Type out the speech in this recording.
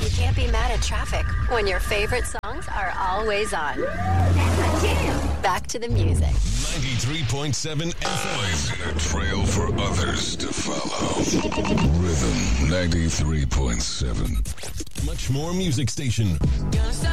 can't be mad at traffic when your favorite songs are always on. Back to the music. 93.7 FM. Blazing a trail for others to follow. Rhythm 93.7. Much more music station.